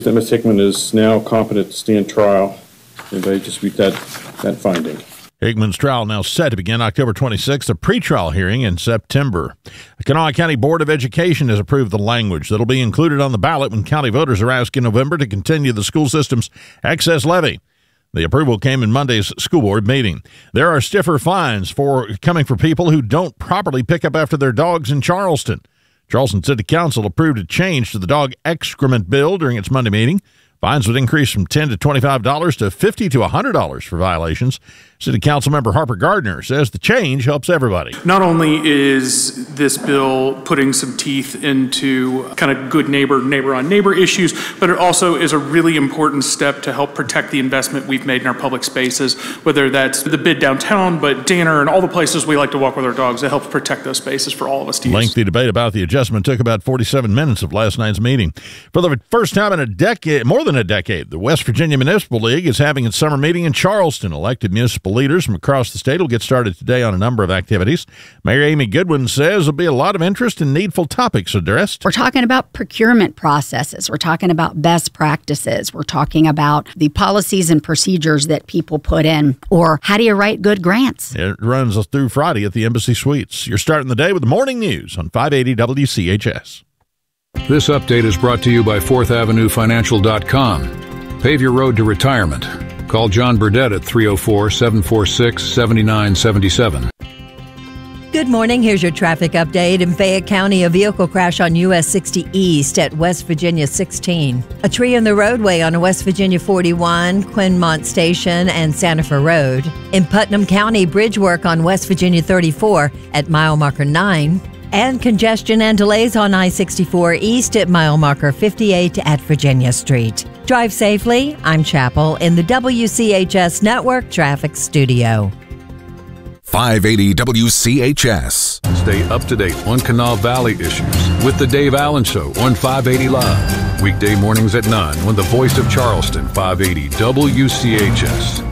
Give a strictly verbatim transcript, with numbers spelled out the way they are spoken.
that Miz Hickman is now competent to stand trial, and they dispute that, that finding. Hickman's trial now set to begin October twenty-sixth, a pretrial hearing in September. The Kanawha County Board of Education has approved the language that will be included on the ballot when county voters are asked in November to continue the school system's excess levy. The approval came in Monday's school board meeting. There are stiffer fines for coming for people who don't properly pick up after their dogs in Charleston. Charleston City Council approved a change to the dog excrement bill during its Monday meeting. Fines would increase from ten dollars to twenty-five dollars to fifty dollars to one hundred dollars for violations. City Council member Harper Gardner says the change helps everybody. Not only is this bill putting some teeth into kind of good neighbor, neighbor on neighbor issues, but it also is a really important step to help protect the investment we've made in our public spaces, whether that's the bid downtown, but Danner and all the places we like to walk with our dogs. It helps protect those spaces for all of us to use. Lengthy debate about the adjustment took about forty-seven minutes of last night's meeting. For the first time in a decade, more than a decade, the West Virginia Municipal League is having its summer meeting in Charleston. Elected municipal leaders from across the state will get started today on a number of activities. Mayor Amy Goodwin says there'll be a lot of interest and needful topics addressed. We're talking about procurement processes. We're talking about best practices. We're talking about the policies and procedures that people put in, or how do you write good grants? It runs through Friday at the Embassy Suites. You're starting the day with the morning news on five eighty W C H S. This update is brought to you by fourth avenue financial dot com. Pave your road to retirement. Call John Burdett at three oh four, seven four six, seven nine seven seven. Good morning. Here's your traffic update. In Fayette County, a vehicle crash on U S sixty East at West Virginia sixteen. A tree in the roadway on West Virginia forty-one, Quinmont Station, and Santa Fe Road. In Putnam County, bridge work on West Virginia thirty-four at mile marker nine. And congestion and delays on I sixty-four East at mile marker fifty-eight at Virginia Street. Drive safely. I'm Chapel in the W C H S Network Traffic Studio. five eighty W C H S. Stay up to date on Kanawha Valley issues with the Dave Allen Show on five eighty Live. Weekday mornings at nine on the voice of Charleston, five eighty W C H S.